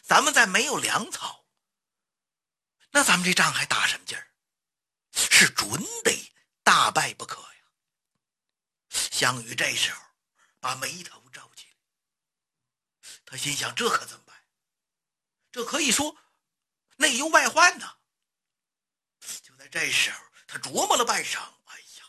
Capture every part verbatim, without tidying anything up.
咱们再没有粮草，那咱们这仗还打什么劲儿？是准得大败不可呀！项羽这时候把眉头皱起来，他心想：这可怎么办？这可以说内忧外患呢。就在这时候，他琢磨了半晌，哎呀，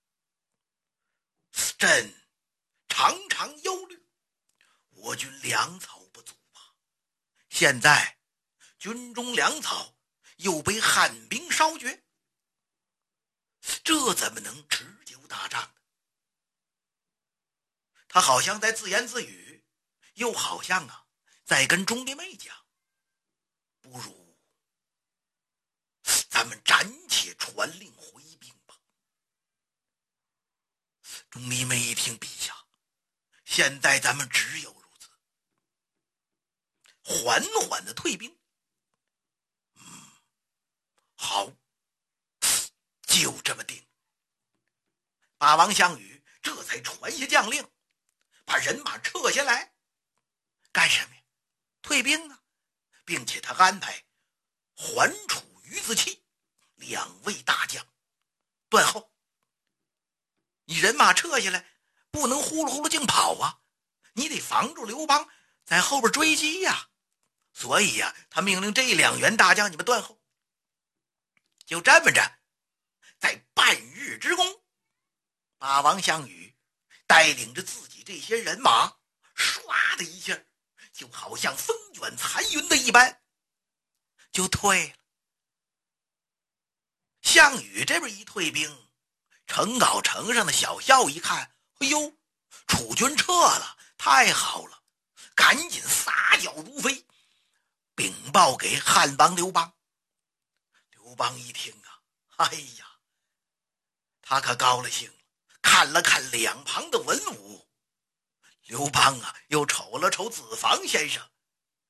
朕常常忧虑，我军粮草不足啊！现在军中粮草又被汉兵烧绝，这怎么能持久打仗呢？他好像在自言自语，又好像啊在跟钟离昧讲，不如咱们暂且传令回兵吧。钟离昧一听，陛下，现在咱们只有如此，缓缓的退兵。嗯，好，就这么定。霸王项羽这才传下将令，把人马撤下来。干什么呀？退兵啊！并且他安排桓楚、于子期两位大将断后。你人马撤下来，不能呼噜呼噜净跑啊，你得防住刘邦在后边追击呀。所以呀、啊，他命令这两员大将你们断后。就这么着，在半日之功，霸王项羽带领着自己这些人马，唰的一下，就好像风卷残云的一般，就退了。项羽这边一退兵，陈皋城上的小校一看，哎呦，楚军撤了，太好了，赶紧撒脚如飞，禀报给汉王刘邦。刘邦一听啊，哎呀，他可高了兴了，看了看两旁的文武，刘邦啊又瞅了瞅子房先生，